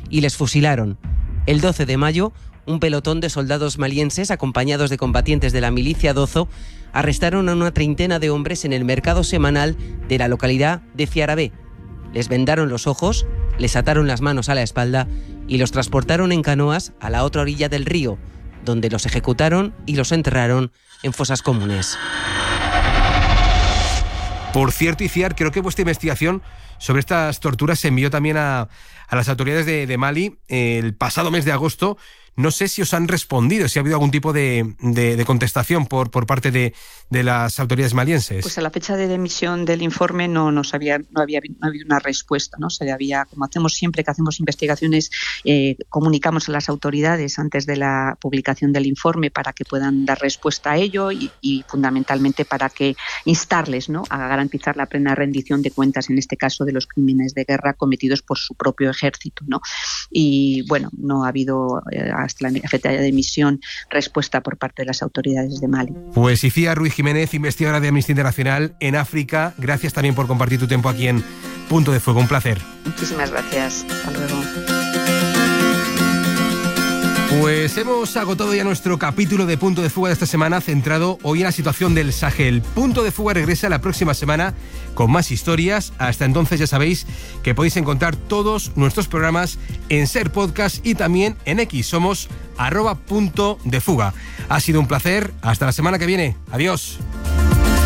y les fusilaron. El 12 de mayo, un pelotón de soldados malienses, acompañados de combatientes de la milicia Dozo, arrestaron a una treintena de hombres en el mercado semanal de la localidad de Fiarabé. Les vendaron los ojos, les ataron las manos a la espalda y los transportaron en canoas a la otra orilla del río, donde los ejecutaron y los enterraron en fosas comunes. Por cierto, Iciar, creo que vuestra investigación sobre estas torturas se envió también a las autoridades de Mali el pasado mes de agosto. No sé si os han respondido, si ha habido algún tipo de contestación por parte de las autoridades malienses. Pues a la fecha de emisión del informe no había habido una respuesta, ¿no? Como hacemos siempre que hacemos investigaciones, comunicamos a las autoridades antes de la publicación del informe para que puedan dar respuesta a ello y fundamentalmente para que instarles, ¿no?, a garantizar la plena rendición de cuentas, en este caso de los crímenes de guerra cometidos por su propio ejército, ¿no? Y bueno, no ha habido hasta la fecha de emisión respuesta por parte de las autoridades de Mali. Pues Iciar Ruiz Jiménez, investigadora de Amnistía Internacional en África, gracias también por compartir tu tiempo aquí en Punto de Fuego. Un placer. Muchísimas gracias. Hasta luego. Pues hemos agotado ya nuestro capítulo de Punto de Fuga de esta semana, centrado hoy en la situación del Sahel. Punto de Fuga regresa la próxima semana con más historias. Hasta entonces ya sabéis que podéis encontrar todos nuestros programas en Ser Podcast y también en X. Somos @puntodefuga. Ha sido un placer. Hasta la semana que viene. Adiós.